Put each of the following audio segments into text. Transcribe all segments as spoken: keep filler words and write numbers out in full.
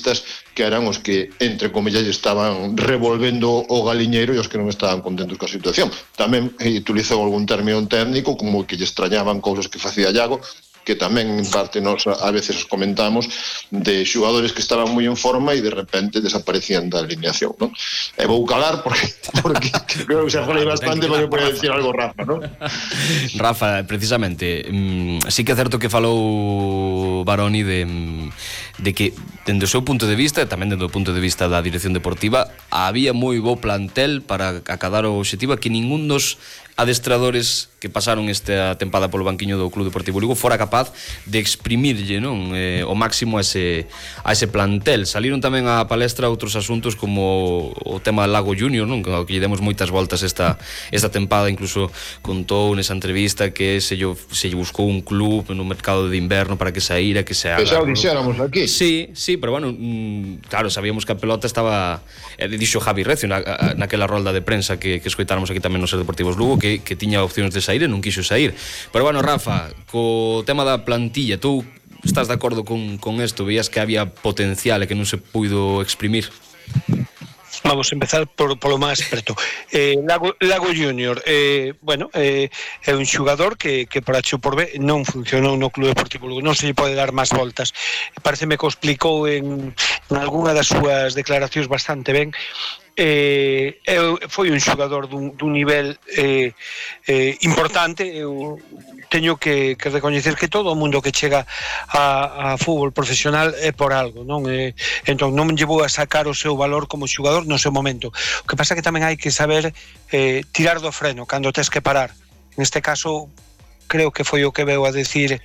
futbolistas que eran os que, entre comillas, estaban revolvendo o galiñeiro e os que non estaban contentos coa situación. Tamén utilizou algún término técnico como que lle extrañaban cousas que facía Iago, que tamén en parte nos a veces comentamos de xogadores que estaban moi en forma e de repente desaparecían da alineación, non? E vou calar porque, porque creo que se falei bastante para que poder decir algo Rafa, non? Rafa, precisamente, mmm, sí que é certo que falou Baroni de, de que, dende o seu punto de vista e tamén dende o punto de vista da dirección deportiva, había moi bo plantel para acadar o obxectivo que ningún dos adestradores que pasaron esta tempada polo banquiño do Club Deportivo Lugo fora capaz de exprimirlle, non, eh, o máximo a ese, a ese plantel. Saliron tamén á palestra outros asuntos como o tema del Lago Junior, non, que lle demos moitas voltas esta, esta tempada. Incluso contou nesa entrevista que se lle, se lle buscou un club no mercado de inverno para que saíra, que se haga. Que xa o dixéramos aquí. Sí, sí, pero bueno, mm, claro, sabíamos que a pelota estaba, eh, dixo Javi Recio na, naquela rolda de prensa que, que escoitáramos aquí tamén nos Ser Deportivos Lugo, que que tiña opcións de sair e non quixo sair. Pero bueno, Rafa, co tema da plantilla, tú estás de acordo con, con esto? Veías que había potencial e que non se puido exprimir? Vamos a empezar por, por lo máis preto. Eh, Lago, Lago Junior, eh, bueno, eh, é un xugador que, que por H ou por B non funcionou no Club Deportivo Lugo, non se lle pode dar máis voltas. Pareceme que o explicou en, en algunha das súas declaracións bastante ben. Eh, eu, foi un xogador dun, dun nivel eh, eh, importante. Eu teño que, que recoñecer que todo o mundo que chega a, a fútbol profesional é por algo, non? Eh, entón non me llevou a sacar o seu valor como xogador no seu momento. O que pasa é que tamén hai que saber eh, tirar do freno cando tes que parar. Neste caso creo que foi o que veu a decir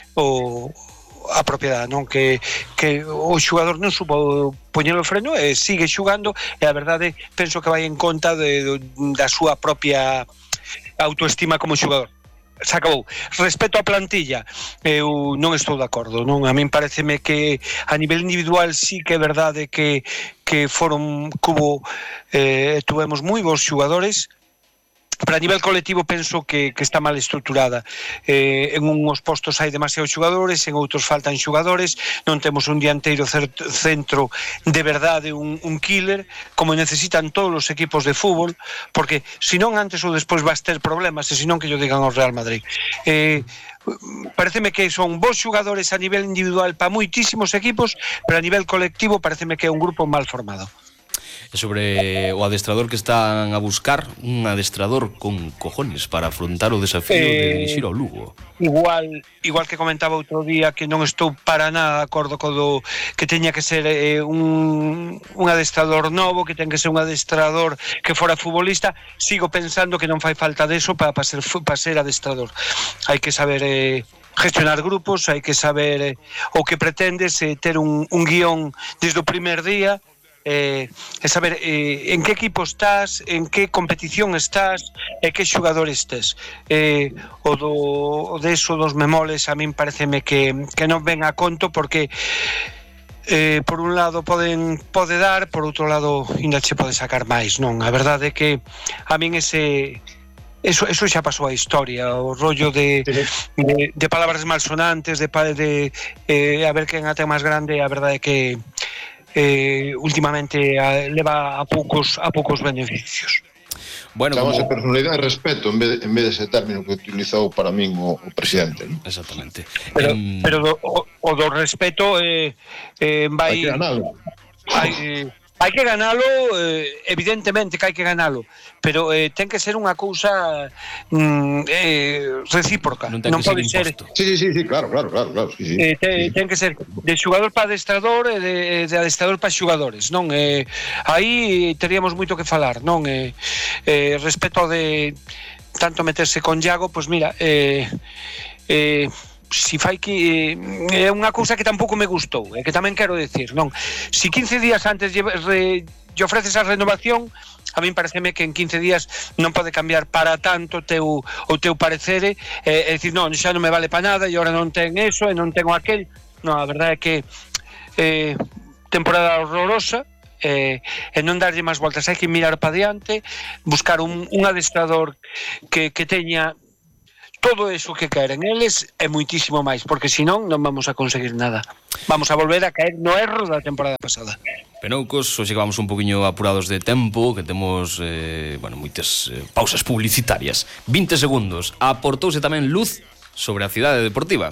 o a propiedade, non, que, que o xogador non supo poñer o freno e sigue xugando, e a verdade penso que vai en conta de, de, da súa propia autoestima como xogador. Se acabou. Respecto á plantilla, eu non estou de acordo, non? A min pareceme que a nivel individual sí que é verdade que, que foron cubo eh, tuvemos moi bons xogadores, pero a nivel colectivo penso que, que está mal estruturada. Eh, en uns postos hai demasiados xogadores, en outros faltan xogadores, non temos un dianteiro centro de verdade, un, un killer, como necesitan todos os equipos de fútbol, porque senón antes ou despois vas ter problemas, e senón que yo digan ao Real Madrid. Eh, pareceme que son bons xogadores a nivel individual para moitísimos equipos, pero a nivel colectivo pareceme que é un grupo mal formado. E sobre o adestrador que están a buscar, un adestrador con cojones para afrontar o desafío eh, de dirixir ao Lugo. Igual, igual que comentaba outro día que non estou para nada de acordo co do que teña que ser eh, un, un adestrador novo, que ten que ser un adestrador que fora futbolista. Sigo pensando que non fai falta deso para, para, ser, para ser adestrador. Hai que saber eh, gestionar grupos, hai que saber eh, o que pretendes, eh, ter un, un guión desde o primer día, Eh, é saber eh, en que equipo estás, en que competición estás e que xogador estés. Eh, o, do, o de eso dos memoles a min pareceme que, que non ven a conto, porque eh, por un lado poden pode dar, por outro lado ainda che pode sacar máis, non? A verdade é que a min ese Eso, eso xa pasou a historia, o rollo de, de, de palabras malsonantes, de, de eh, a ver quen a ten máis grande. A verdade é que Eh, últimamente a, leva a poucos a poucos beneficios. Bueno, chamase como... personalidade e respeto en vez, de, en vez de ese término que utilizou para min o, o presidente, ¿no? Exactamente. Pero, um... pero do, o, o do respeto eh, eh, vai... Hai que ganalo. Hai, eh, hai que ganalo, eh, evidentemente que hai que ganalo, pero eh, ten que ser unha cousa mm, eh, recíproca. Non ten non que pode ser, ser. Sí, sí, sí, claro, claro, claro, claro. Sí, sí. Eh, ten, sí. ten que ser de xogador para adestrador e de, de adestrador para xogadores, non? Eh, aí teríamos moito que falar, non? Eh, eh, respecto de tanto meterse con Iago, pois mira, eh, eh, si fai que eh, é unha cousa que tampouco me gustou, e eh, que tamén quero decir, non? Si quince días antes lle, re, lle ofreces a renovación, a min pareceme que en quince días non pode cambiar para tanto teu, o teu parecer, eh, é dicir, non, xa non me vale para nada e agora non ten eso e non tengo aquel. Non, a verdade é que eh, temporada horrorosa, eh, e non darlle máis voltas, hai que mirar para diante, buscar un, un adestrador que, que teña todo eso que queren eles é moitísimo máis, porque senón non vamos a conseguir nada. Vamos a volver a caer no erro da temporada pasada. Penoucos, hoxe vamos un poquinho apurados de tempo, que temos, eh, bueno, moitas eh, pausas publicitarias. vinte segundos. Aportouse tamén luz sobre a cidade deportiva.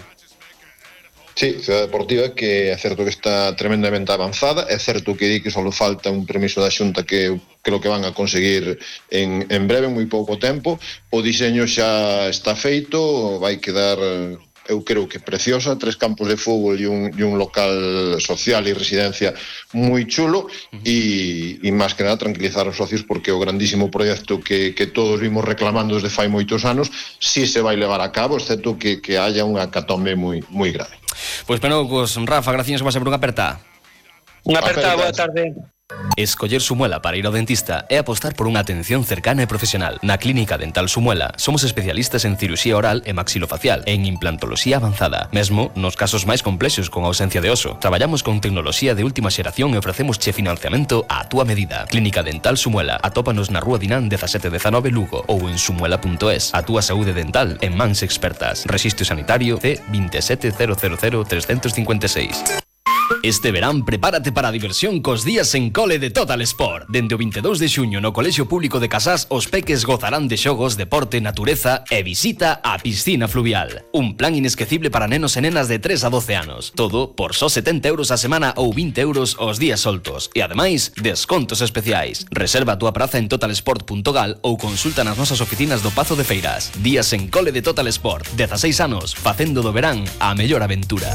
Sí, Cidade Deportiva, que é certo que está tremendamente avanzada, é certo que di que só falta un permiso da Xunta que creo que van a conseguir en, en breve, en moi pouco tempo. O diseño xa está feito, vai quedar, eu creo que preciosa, tres campos de fútbol e un, e un local social e residencia moi chulo, e, e máis que nada tranquilizar os socios, porque o grandísimo proxecto que, que todos vimos reclamando desde fai moitos anos si se vai levar a cabo, excepto que, que haya unha catombe moi, moi grave. Pois Penoucos, Rafa, graciñas que va a ser por unha aperta. Unha aperta, boa tarde. Escoller Sumuela para ir ao dentista é apostar por unha atención cercana e profesional. Na Clínica Dental Sumuela somos especialistas en cirurxía oral e maxilofacial e en implantoloxía avanzada, mesmo nos casos máis complexos con ausencia de oso. Traballamos con tecnoloxía de última xeración e ofrecemos che financiamento á túa medida. Clínica Dental Sumuela. Atópanos na Rúa Dinán dezasete dezanove Lugo ou en sumuela punto es. A túa saúde dental en mans expertas. Rexistro sanitario C veintisiete cero cero cero trescentos cincuenta y seis. Este verán prepárate para a diversión cos días en cole de Total Sport. Dende o veintidós de xuño no Colexio Público de Casás, os peques gozarán de xogos, deporte, natureza e visita á piscina fluvial. Un plan inesquecible para nenos e nenas de tres a doce anos. Todo por só setenta euros a semana ou vinte euros os días soltos. E ademais, descontos especiais. Reserva a túa praza en totalsport punto gal ou consulta nas nosas oficinas do Pazo de Feiras. Días en cole de Total Sport. dezaseis anos, facendo do verán a mellor aventura.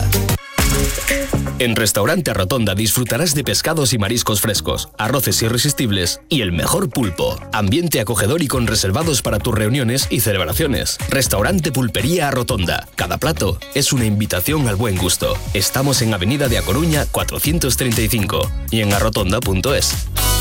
En Restaurante Rotonda disfrutarás de pescados y mariscos frescos, arroces irresistibles y el mejor pulpo. Ambiente acogedor y con reservados para tus reuniones y celebraciones. Restaurante Pulpería Rotonda. Cada plato es una invitación al buen gusto. Estamos en Avenida de A Coruña cuatrocientos treinta y cinco y en arrotonda punto es.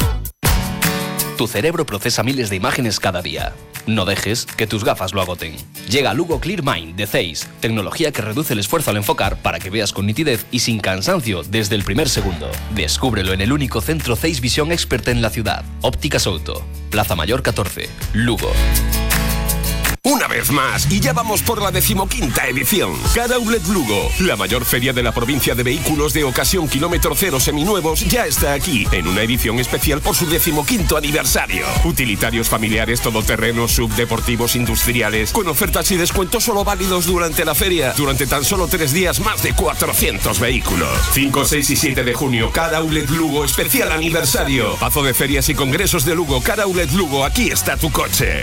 Tu cerebro procesa miles de imágenes cada día. No dejes que tus gafas lo agoten. Llega Lugo Clear Mind de Zeiss, tecnología que reduce el esfuerzo al enfocar para que veas con nitidez y sin cansancio desde el primer segundo. Descúbrelo en el único centro Zeiss Visión Expert en la ciudad. Ópticas Auto, Plaza Mayor catorce, Lugo. Una vez más, y ya vamos por la decimoquinta edición. Car Outlet Lugo, la mayor feria de la provincia de vehículos de ocasión kilómetro cero seminuevos, ya está aquí, en una edición especial por su decimoquinto aniversario. Utilitarios familiares, todoterrenos, subdeportivos, industriales, con ofertas y descuentos solo válidos durante la feria. Durante tan solo tres días, más de cuatrocientos vehículos. cinco, seis y siete de junio, Car Outlet Lugo, especial aniversario. Pazo de Ferias y Congresos de Lugo, Car Outlet Lugo, aquí está tu coche.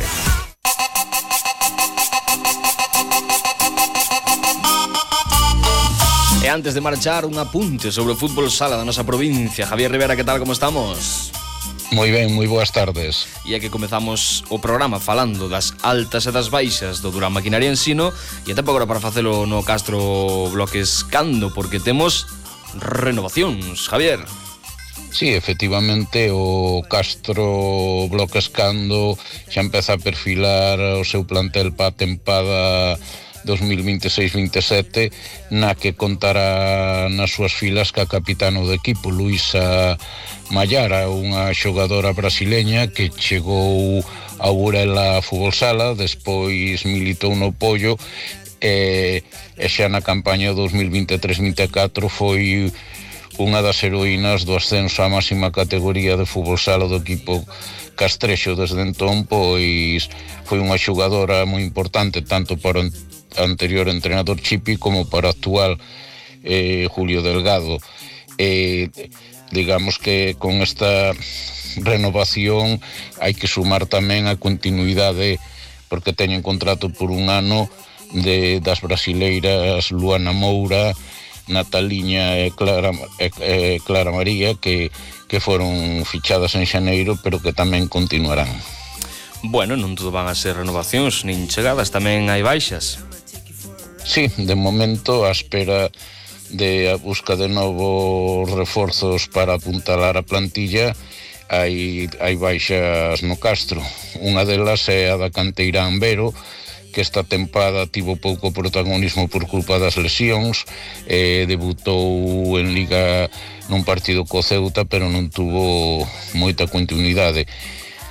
E antes de marchar, un apunte sobre o fútbol sala da nosa provincia. Javier Rivera, que tal, como estamos? Moi ben, moi boas tardes. E é que comezamos o programa falando das altas e das baixas do Durán Maquinaria Ensino, e é tempo agora para facelo no Castro Bloques Cando, porque temos renovacións, Javier. Sí, efectivamente, o Castro Bloques Cando xa empeza a perfilar o seu plantel para a tempada dos mil veintiséis veintisiete, na que contará nas súas filas ca capitano do equipo, Luisa Mallara, unha xogadora brasileña que chegou a Burela Fútbol Sala, despois militou no Pollo, e, e xa na campaña dos mil veintitrés veinticuatro foi unha das heroínas do ascenso á máxima categoría de fútbol sala do equipo castrexo. Desde entón, pois, foi unha xogadora moi importante tanto para o anterior entrenador Chipi como para o actual eh, Julio Delgado. Eh, digamos que con esta renovación hai que sumar tamén a continuidade, porque teñen contrato por un ano de, das brasileiras Luana Moura, Nataliña e Clara, e, e Clara María, que, que foron fichadas en xaneiro, pero que tamén continuarán. Bueno, non todo van a ser renovacións nin chegadas, tamén hai baixas. Sí, de momento a espera de a busca de novos reforzos para apuntalar a plantilla, hai, hai baixas no Castro. Unha delas é a da canteira Ambero, que esta tempada tivo pouco protagonismo por culpa das lesións, eh, debutou en Liga nun partido co Ceuta, pero non tuvo moita continuidade.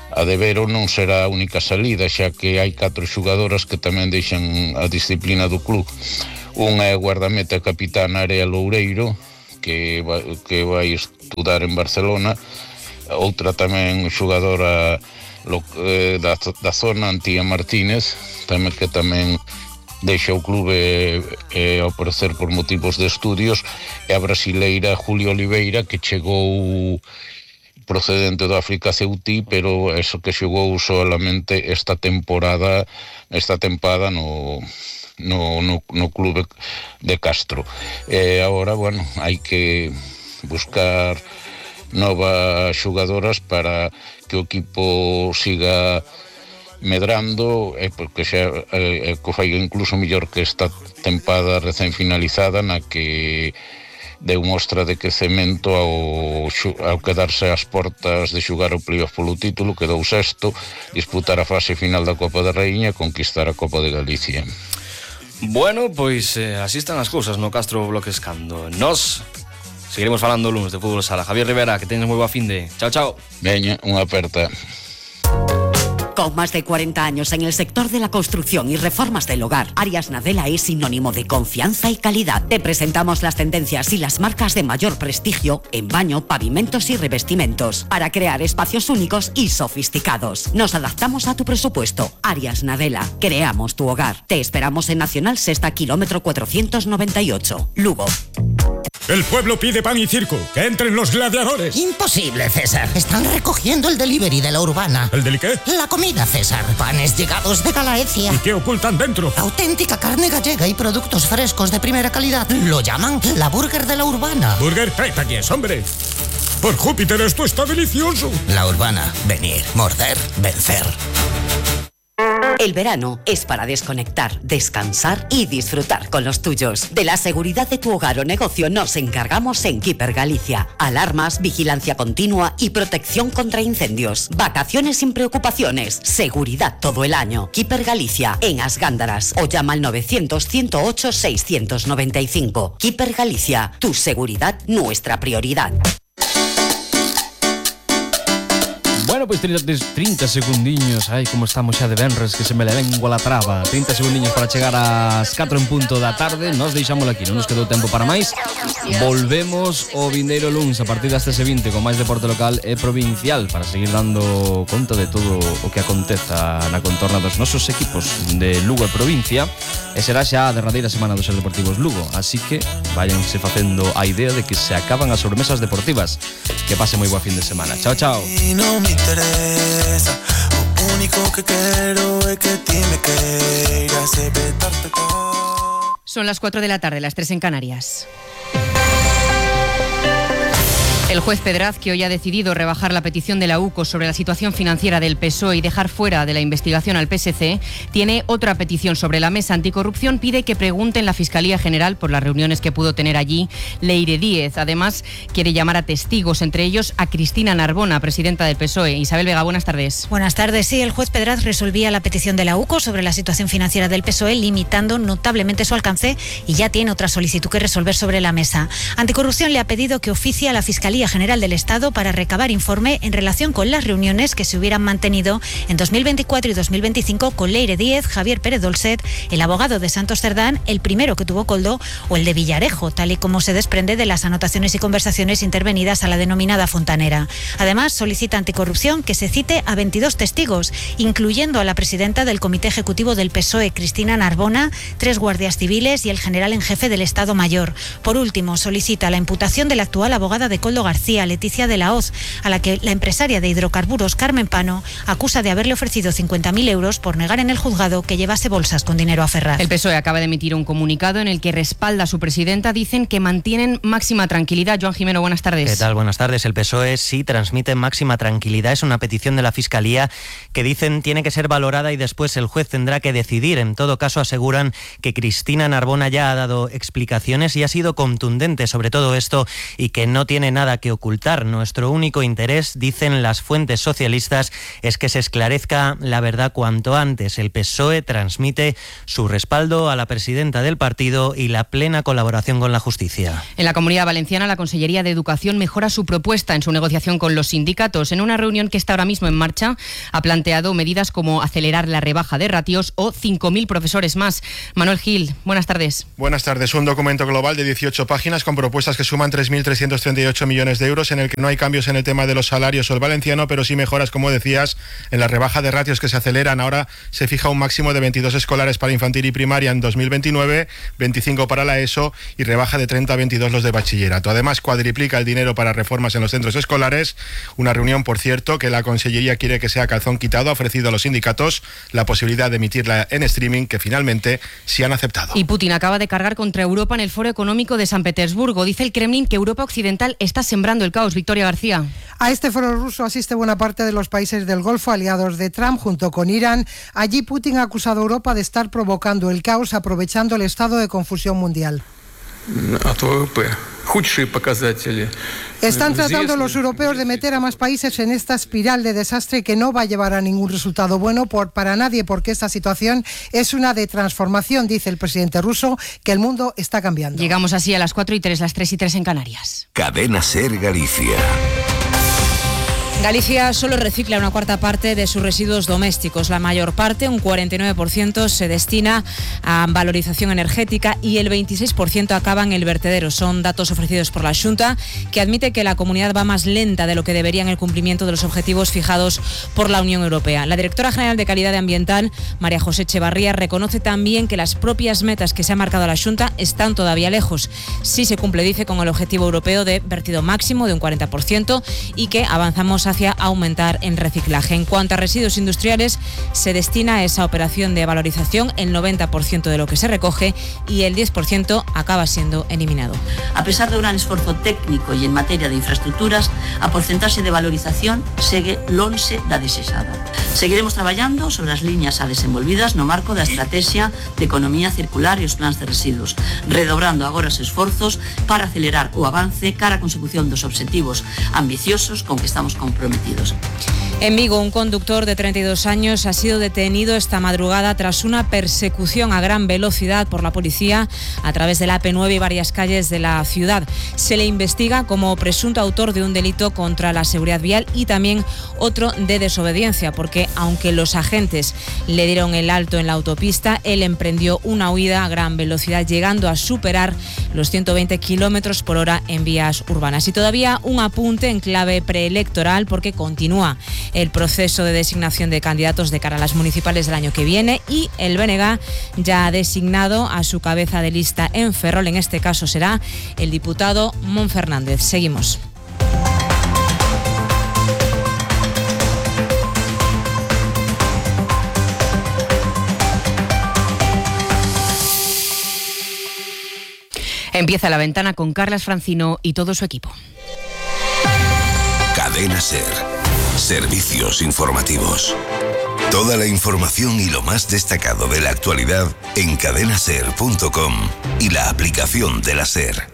a de Vero non será a única salida, xa que hai catro xogadoras que tamén deixan a disciplina do club. Unha é guardameta capitán Area Loureiro, que vai, que vai estudar en Barcelona. Outra tamén xogadora lo, eh, da, da zona, Antía Martínez, tamén que tamén deixa o clube eh, ao parecer por motivos de estudios, e a brasileira Julio Oliveira, que chegou procedente do África Ceutí, pero eso que xogou solamente esta temporada, esta tempada no, no, no, no clube de Castro. E agora, bueno, hai que buscar novas xogadoras para que o equipo siga medrando, e porque xa é que fai incluso mellor que esta tempada recén finalizada, na que deu mostra de crecemento ao, ao quedarse ás portas de xogar o playoff polo título, quedou sexto, disputar a fase final da Copa da Raíña e conquistar a Copa de Galicia. Bueno, pois eh, así están as cousas no Castro Bloquescando. Nos seguiremos falando lunes de fútbol sala. Javier Rivera, que tenes moi boa finde. Chao, chao. Veña, unha aperta. Con más de cuarenta años en el sector de la construcción y reformas del hogar, Arias Nadella es sinónimo de confianza y calidad. Te presentamos las tendencias y las marcas de mayor prestigio en baño, pavimentos y revestimentos para crear espacios únicos y sofisticados. Nos adaptamos a tu presupuesto. Arias Nadella, creamos tu hogar. Te esperamos en Nacional Sexta, kilómetro cuatrocientos noventa y ocho, Lugo. El pueblo pide pan y circo. ¡Que entren los gladiadores! Imposible, César. Están recogiendo el delivery de la urbana. ¿El deli qué? La comida, César. Panes llegados de Galaecia. ¿Y qué ocultan dentro? Auténtica carne gallega y productos frescos de primera calidad. Lo llaman la burger de la urbana. ¿Burger? ¡Tráete aquí es, hombre! ¡Por Júpiter, esto está delicioso! La urbana. Venir, morder, vencer. El verano es para desconectar, descansar y disfrutar con los tuyos. De la seguridad de tu hogar o negocio nos encargamos en Keeper Galicia. Alarmas, vigilancia continua y protección contra incendios. Vacaciones sin preocupaciones. Seguridad todo el año. Keeper Galicia en As Gándaras o llama al novecientos, ciento ocho, seiscientos noventa y cinco. Keeper Galicia, tu seguridad, nuestra prioridad. Bueno, pois pues trinta segundiños. Ai, como estamos xa de venres, que se me le lengua la traba. trinta segundiños para chegar ás catro en punto da tarde. Nos deixámoslo aquí, non nos quedou tempo para máis. Volvemos o vindeiro luns a partir das trece e vinte con máis deporte local e provincial, para seguir dando conta de todo o que aconteza na contorna dos nosos equipos de Lugo e provincia. E será xa a derradeira semana dos Deportivos Lugo, así que váyanse facendo a idea de que se acaban as sobremesas deportivas. Que pase moi boa fin de semana. Chao, chao. No me interesa, lo único que quiero es que ti me quieras respetarte. Son las cuatro de la tarde, las tres en Canarias. El juez Pedraz, que hoy ha decidido rebajar la petición de la U C O sobre la situación financiera del P S O E y dejar fuera de la investigación al P S C, tiene otra petición sobre la mesa anticorrupción. Pide que pregunten la Fiscalía General por las reuniones que pudo tener allí Leire Díez. Además, quiere llamar a testigos, entre ellos a Cristina Narbona, presidenta del P S O E. Isabel Vega, buenas tardes. Buenas tardes. Sí, el juez Pedraz resolvía la petición de la U C O sobre la situación financiera del P S O E, limitando notablemente su alcance, y ya tiene otra solicitud que resolver sobre la mesa. Anticorrupción le ha pedido que oficie a la Fiscalía General del Estado para recabar informe en relación con las reuniones que se hubieran mantenido en dos mil veinticuatro y dos mil veinticinco con Leire Díez, Javier Pérez Dolcet, el abogado de Santos Cerdán, el primero que tuvo Coldo, o el de Villarejo, tal y como se desprende de las anotaciones y conversaciones intervenidas a la denominada Fontanera. Además, solicita Anticorrupción que se cite a veintidós testigos, incluyendo a la presidenta del Comité Ejecutivo del P S O E, Cristina Narbona, tres guardias civiles y el general en jefe del Estado Mayor. Por último, solicita la imputación de la actual abogada de Coldo García, Leticia de la Hoz, a la que la empresaria de hidrocarburos Carmen Pano acusa de haberle ofrecido cincuenta mil euros por negar en el juzgado que llevase bolsas con dinero a Ferraz. El P S O E acaba de emitir un comunicado en el que respalda a su presidenta. Dicen que mantienen máxima tranquilidad. Joan Jimeno, buenas tardes. ¿Qué tal? Buenas tardes. El P S O E sí transmite máxima tranquilidad. Es una petición de la Fiscalía que dicen tiene que ser valorada y después el juez tendrá que decidir. En todo caso, aseguran que Cristina Narbona ya ha dado explicaciones y ha sido contundente sobre todo esto y que no tiene nada nada que ocultar. Nuestro único interés, dicen las fuentes socialistas, es que se esclarezca la verdad cuanto antes. El P S O E transmite su respaldo a la presidenta del partido y la plena colaboración con la justicia. En la Comunidad Valenciana, la Consellería de Educación mejora su propuesta en su negociación con los sindicatos. En una reunión que está ahora mismo en marcha, ha planteado medidas como acelerar la rebaja de ratios o cinco mil profesores más. Manuel Gil, buenas tardes. Buenas tardes. Un documento global de dieciocho páginas con propuestas que suman tres mil trescientos treinta y ocho millones de euros, en el que no hay cambios en el tema de los salarios o el valenciano, pero sí mejoras, como decías, en la rebaja de ratios que se aceleran. Ahora se fija un máximo de veintidós escolares para infantil y primaria en dos mil veintinueve, veinticinco para la ESO y rebaja de treinta a veintidós los de bachillerato. Además, cuadriplica el dinero para reformas en los centros escolares. Una reunión, por cierto, que la Consellería quiere que sea calzón quitado. Ha ofrecido a los sindicatos la posibilidad de emitirla en streaming, que finalmente sí han aceptado. Y Putin acaba de cargar contra Europa en el Foro Económico de San Petersburgo. Dice el Kremlin que Europa Occidental está sembrando el caos. Victoria García. A este foro ruso asiste buena parte de los países del Golfo, aliados de Trump, junto con Irán. Allí Putin ha acusado a Europa de estar provocando el caos, aprovechando el estado de confusión mundial. Están tratando los europeos de meter a más países en esta espiral de desastre que no va a llevar a ningún resultado bueno por, para nadie, porque esta situación es una de transformación, dice el presidente ruso, que el mundo está cambiando. Llegamos así a las cuatro y tres, las tres y tres en Canarias. Cadena SER Galicia. Galicia solo recicla una cuarta parte de sus residuos domésticos. La mayor parte, un cuarenta y nueve por ciento, se destina a valorización energética y el veintiséis por ciento acaba en el vertedero. Son datos ofrecidos por la Xunta, que admite que la comunidad va más lenta de lo que debería en el cumplimiento de los objetivos fijados por la Unión Europea. La directora general de Calidad Ambiental, María José Echevarría, reconoce también que las propias metas que se ha marcado la Xunta están todavía lejos. Sí se cumple, dice, con el objetivo europeo de vertido máximo de un cuarenta por ciento y que avanzamos hacia aumentar en reciclaje. En cuanto a residuos industriales, se destina a esa operación de valorización el noventa por ciento de lo que se recoge y el diez por ciento acaba siendo eliminado. A pesar do gran esforzo técnico e en materia de infraestructuras, a porcentaxe de valorización segue lonxe da desexada. Seguiremos traballando sobre as liñas a desenvolvidas no marco da estrategia de economía circular e os plans de residuos, redobrando agora os esforzos para acelerar o avance cara a consecución dos obxectivos ambiciosos con que estamos comprometidos. En Vigo, un conductor de treinta y dos años ha sido detenido esta madrugada tras una persecución a gran velocidad por la policía a través de la A P nueve y varias calles de la ciudad. Se le investiga como presunto autor de un delito contra la seguridad vial y también otro de desobediencia, porque aunque los agentes le dieron el alto en la autopista, él emprendió una huida a gran velocidad, llegando a superar los ciento veinte kilómetros por hora en vías urbanas. Y todavía un apunte en clave preelectoral, porque continúa el proceso de designación de candidatos de cara a las municipales del año que viene y el B N G ya ha designado a su cabeza de lista en Ferrol. En este caso será el diputado Mon Fernández. Seguimos. Empieza La Ventana con Carlas Francino y todo su equipo. Cadena SER. Servicios informativos. Toda la información y lo más destacado de la actualidad en cadena ser punto com y la aplicación de la SER.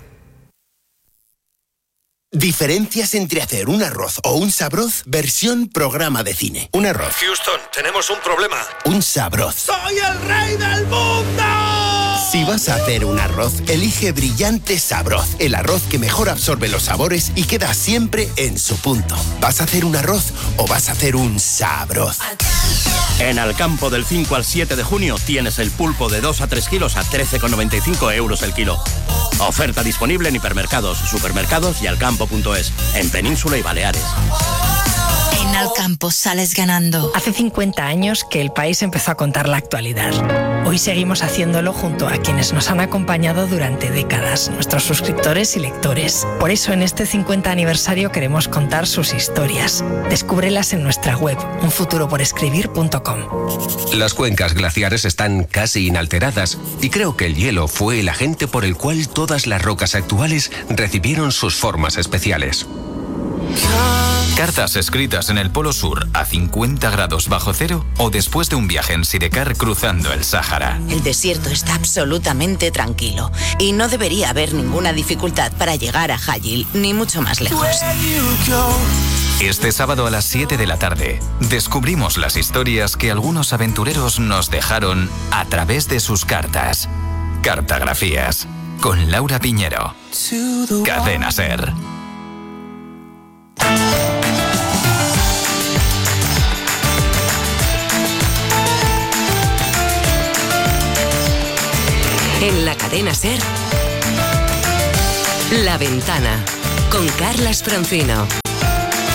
Diferencias entre hacer un arroz o un sabroz versión programa de cine. Un arroz. Houston, tenemos un problema. Un sabroz. ¡Soy el rey del mundo! Si vas a hacer un arroz, elige Brillante Sabroz, el arroz que mejor absorbe los sabores y queda siempre en su punto. ¿Vas a hacer un arroz o vas a hacer un sabroz? En Alcampo, del cinco al siete de junio, tienes el pulpo de dos a tres kilos a trece con noventa y cinco euros el kilo. Oferta disponible en hipermercados, supermercados y alcampo punto es, en Península y Baleares. En Alcampo sales ganando. Hace cincuenta años que el país empezó a contar la actualidad. Hoy seguimos haciéndolo junto a quienes nos han acompañado durante décadas, nuestros suscriptores y lectores. Por eso en este cincuenta aniversario queremos contar sus historias. Descúbrelas en nuestra web, un futuro por escribir punto com. Las cuencas glaciares están casi inalteradas y creo que el hielo fue el agente por el cual todas las rocas actuales recibieron sus formas especiales. Cartas escritas en el Polo Sur a cincuenta grados bajo cero o después de un viaje en sidecar cruzando el Sáhara. El desierto está absolutamente tranquilo y no debería haber ninguna dificultad para llegar a Hajil, ni mucho más lejos. Este sábado a las siete de la tarde descubrimos las historias que algunos aventureros nos dejaron a través de sus cartas. Cartografías con Laura Piñero. Cadena SER. En la cadena SER, La Ventana, con Carlas Francino.